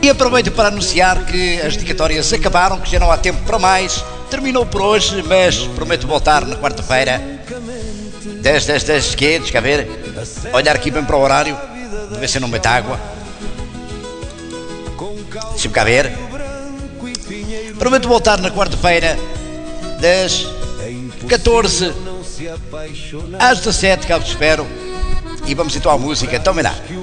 E aproveito para anunciar que as dedicatórias acabaram, que já não há tempo para mais. Terminou por hoje, mas prometo voltar na quarta-feira. 10, quentes, quer ver? Olhar aqui bem para o horário, ver se eu não meto água. Deixa-me cá ver. Prometo voltar na quarta-feira, das 14 às 17, cá vos espero. E vamos então à música, tomem lá.